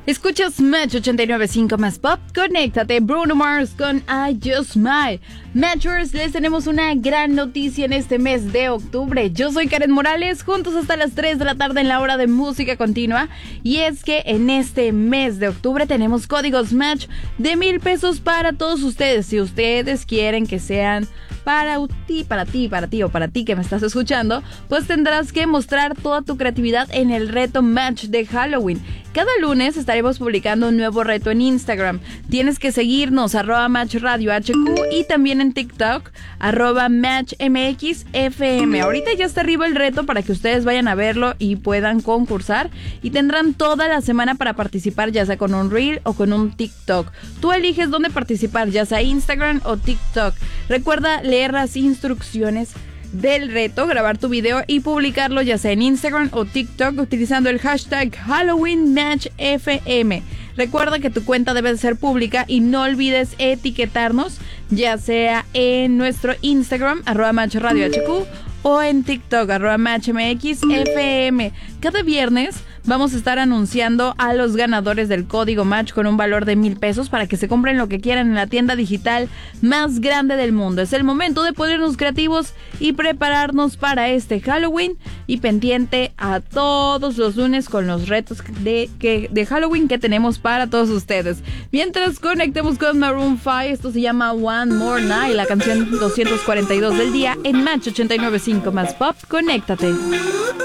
Escuchas Match 89.5 más Pop. Conéctate, Bruno Mars con I Just Smile. Matchers, les tenemos una gran noticia en este mes de octubre. Yo soy Karen Morales, juntos hasta las 3 de la tarde en la hora de música continua. Y es que en este mes de octubre tenemos códigos Match de 1,000 pesos para todos ustedes. Si ustedes quieren que sean para ti que me estás escuchando, pues tendrás que mostrar toda tu creatividad en el reto Match de Halloween. Cada lunes estaremos publicando un nuevo reto en Instagram. Tienes que seguirnos, @MatchRadioHQ, y también en TikTok, @MatchMXFM. Ahorita ya está arriba el reto para que ustedes vayan a verlo y puedan concursar. Y tendrán toda la semana para participar, ya sea con un Reel o con un TikTok. Tú eliges dónde participar, ya sea Instagram o TikTok. Recuerda leer las instrucciones del reto, grabar tu video y publicarlo ya sea en Instagram o TikTok utilizando el hashtag HalloweenMatchFM. Recuerda que tu cuenta debe ser pública y no olvides etiquetarnos ya sea en nuestro Instagram @MatchRadioHQ o en TikTok @MatchMXFM. Cada viernes vamos a estar anunciando a los ganadores del código Match con un valor de 1,000 pesos para que se compren lo que quieran en la tienda digital más grande del mundo. Es el momento de ponernos creativos y prepararnos para este Halloween, y pendiente a todos los lunes con los retos de Halloween que tenemos para todos ustedes. Mientras conectemos con Maroon 5, esto se llama One More Night, la canción 242 del día en Match 89.5 más Pop. Conéctate.